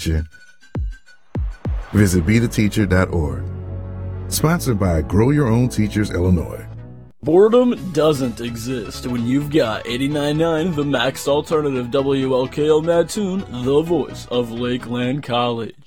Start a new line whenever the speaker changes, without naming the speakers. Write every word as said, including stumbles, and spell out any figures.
teacher. Visit be the teacher dot org. Sponsored by Grow Your Own Teachers, Illinois.
Boredom doesn't exist when you've got eighty-nine point nine, the Max Alternative, W L K L Mattoon, the voice of Lakeland College.